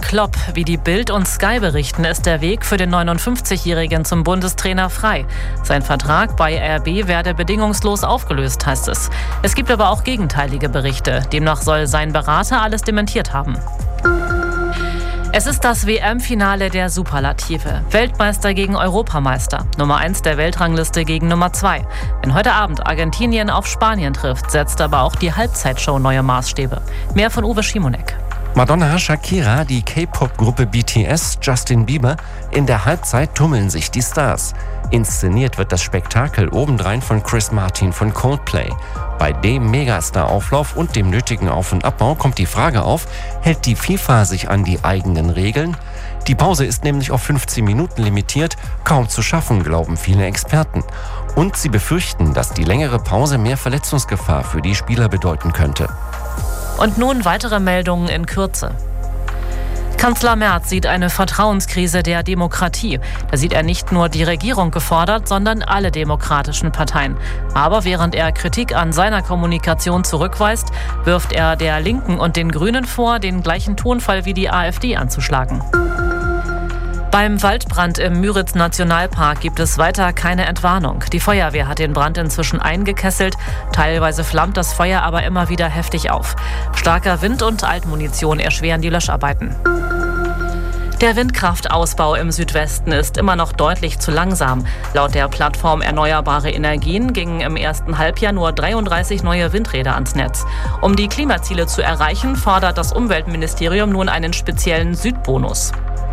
Klopp. Wie die Bild und Sky berichten, ist der Weg für den 59-Jährigen zum Bundestrainer frei. Sein Vertrag bei RB werde bedingungslos aufgelöst, heißt es. Es gibt aber auch gegenteilige Berichte. Demnach soll sein Berater alles dementiert haben. Es ist das WM-Finale der Superlative. Weltmeister gegen Europameister. Nummer 1 der Weltrangliste gegen Nummer 2. Wenn heute Abend Argentinien auf Spanien trifft, setzt aber auch die Halbzeitshow neue Maßstäbe. Mehr von Uwe Schimonek. Madonna, Shakira, die K-Pop-Gruppe BTS, Justin Bieber. In der Halbzeit tummeln sich die Stars. Inszeniert wird das Spektakel obendrein von Chris Martin von Coldplay. Bei dem Megastar-Auflauf und dem nötigen Auf- und Abbau kommt die Frage auf, hält die FIFA sich an die eigenen Regeln? Die Pause ist nämlich auf 15 Minuten limitiert, kaum zu schaffen, glauben viele Experten. Und sie befürchten, dass die längere Pause mehr Verletzungsgefahr für die Spieler bedeuten könnte. Und nun weitere Meldungen in Kürze. Kanzler Merz sieht eine Vertrauenskrise der Demokratie. Da sieht er nicht nur die Regierung gefordert, sondern alle demokratischen Parteien. Aber während er Kritik an seiner Kommunikation zurückweist, wirft er der Linken und den Grünen vor, den gleichen Tonfall wie die AfD anzuschlagen. Beim Waldbrand im Müritz-Nationalpark gibt es weiter keine Entwarnung. Die Feuerwehr hat den Brand inzwischen eingekesselt. Teilweise flammt das Feuer aber immer wieder heftig auf. Starker Wind und Altmunition erschweren die Löscharbeiten. Der Windkraftausbau im Südwesten ist immer noch deutlich zu langsam. Laut der Plattform Erneuerbare Energien gingen im ersten Halbjahr nur 33 neue Windräder ans Netz. Um die Klimaziele zu erreichen, fordert das Umweltministerium nun einen speziellen Südbonus.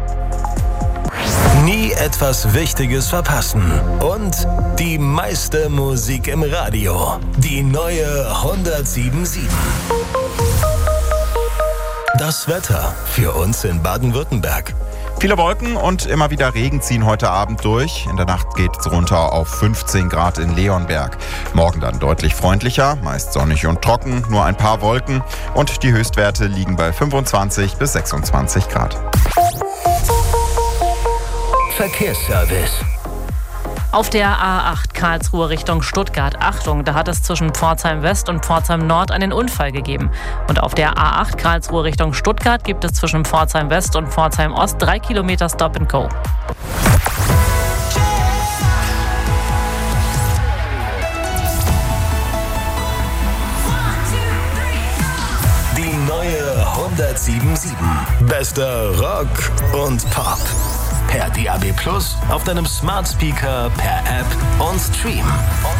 Nie etwas Wichtiges verpassen. Und die meiste Musik im Radio. Die neue 107.7. Das Wetter für uns in Baden-Württemberg. Viele Wolken und immer wieder Regen ziehen heute Abend durch. In der Nacht geht es runter auf 15 Grad in Leonberg. Morgen dann deutlich freundlicher, meist sonnig und trocken, nur ein paar Wolken. Und die Höchstwerte liegen bei 25 bis 26 Grad. Verkehrsservice. Auf der A8 Karlsruhe Richtung Stuttgart, Achtung, da hat es zwischen Pforzheim West und Pforzheim Nord einen Unfall gegeben. Und auf der A8 Karlsruhe Richtung Stuttgart gibt es zwischen Pforzheim West und Pforzheim Ost 3 Kilometer Stop and Go. Die neue 107.7. Bester Rock und Pop. Per DAB+, auf deinem Smart Speaker, per App und Stream.